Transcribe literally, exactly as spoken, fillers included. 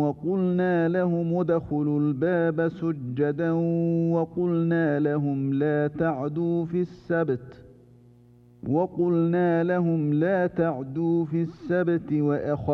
وقلنا لهم ادخلوا الباب سجدا وقلنا لهم لا تعدوا في السبت وقلنا لهم لا تعدوا في السبت وأخذنا